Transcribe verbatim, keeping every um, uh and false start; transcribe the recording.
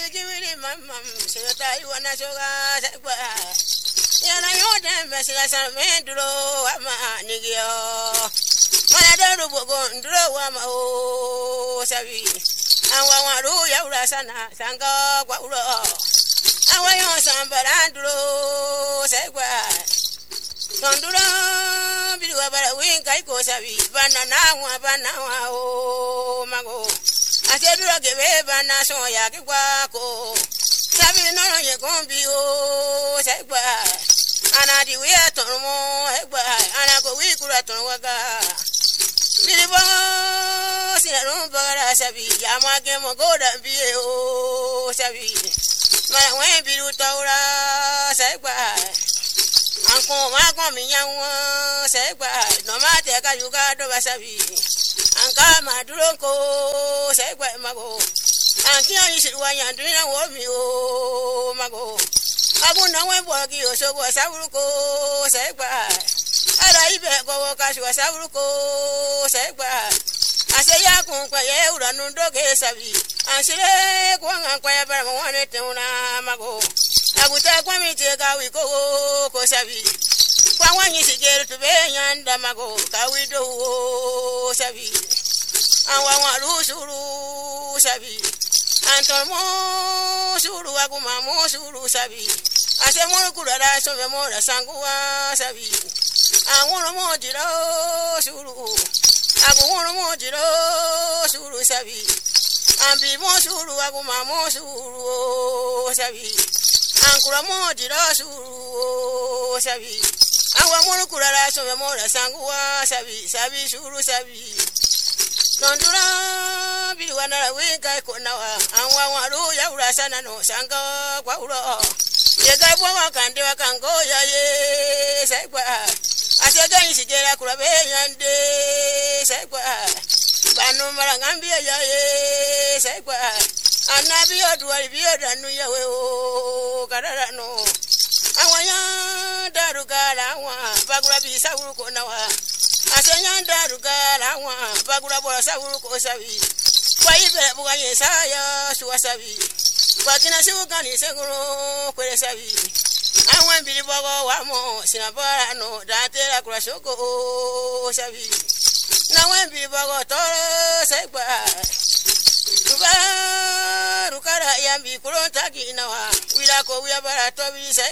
jiwiri mamam sirata iwana shoga sagwa yana yoda mesila salme duro ama nigio mana daru bogo duro ama o sabi anwa waru yaura sana sanga kwa uro anwa yo sambara duro sagwa Tondura biwa bara winga iko sabi banana wa banana o mago asedura gebe bana so ya kwa ko sabi no ye gombi o segba ana di we atomo egba ana ko wi kura ton waga bilibo sinaru bara sabi ya ma ge mo goda bi o sabi mara we biru taura segba Anko mago miyanwa segba no mate ka yuga do basabi anka maduroko segba mago anki oni sirwa yandina wo mi o mago abuna we bogi osogo saburuko segba ara ibe go ka shu saburuko segba aseya kun kwa ye uranu doge sabi ansire kwa kwa ya bara mo wane tuna mago aguta kwa mite ka wi ko ko sabi kwa wanyi sigeru to be yanda mago ka wi do sabi anwa wa rusuru sabi anto mo suru aguma mo suru sabi ase mo kurara so me mo sanguwa sabi anwo mo jiro suru agu mo jiro suru sabi ambi mo suru aguma mo suru sabi Ankura mo jiro suru sabi awa mo kurara so me mo sanguwa sabi sabi suru sabi Tondura biwana winga ko nawa anwa waru ya urasana no sanga kwa uro yega bwa kande wakango ya ye saigwa asega insigera kurabe yande saigwa banu marangambi ya ye saigwa anabi odwa biyo danu ya we o karara no awanya darugala wa bagura bi sawuru ko nawa asenya darugala wa bagura bora sawuru ko sabi kwa ibe buga yesa ya suwasabi kwa kina sugani seguro kwere sabi anwa mbili bogo wa mo sinabara no datera kura shoko sabi na wembi bogo toro segba Ruba rukara yambi kuronta ginawa wila ko wiya bara tobi